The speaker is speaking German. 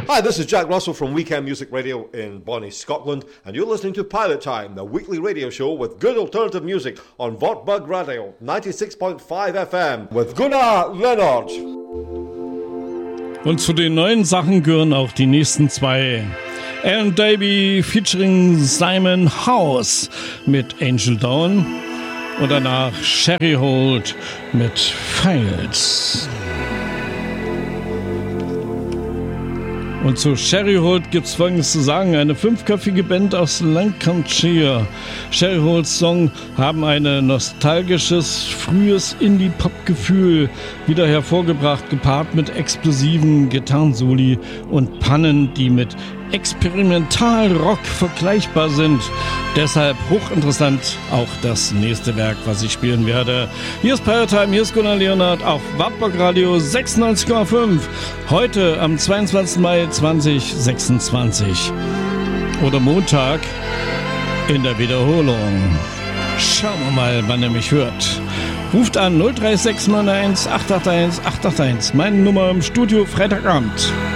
Hi, this is Jack Russell from Weekend Music Radio in Bonnie, Scotland, and you're listening to Pilot Time, the weekly radio show with good alternative music on Vortbug Radio 96.5 FM with Gunnar Leonard. Und zu den neuen Sachen gehören auch die nächsten zwei. Alan Davey featuring Simon House mit Angel Dawn und danach Sherry Holt mit Files. Und zu Sherry Holt gibt's Folgendes zu sagen. Eine 5-köpfige Band aus Lancashire. Sherry Holts Songs haben ein nostalgisches, frühes Indie-Pop-Gefühl wieder hervorgebracht, gepaart mit explosiven Gitarrensoli und Pannen, die mit Experimentalrock vergleichbar sind. Deshalb hochinteressant auch das nächste Werk, was ich spielen werde. Hier ist Pirate Time, hier ist Gunnar Leonard auf Wartburg Radio 96,5. Heute am 22. Mai 2026. Oder Montag in der Wiederholung. Schauen wir mal, wann er mich hört. Ruft an 03691 881 881. Meine Nummer im Studio Freitagabend.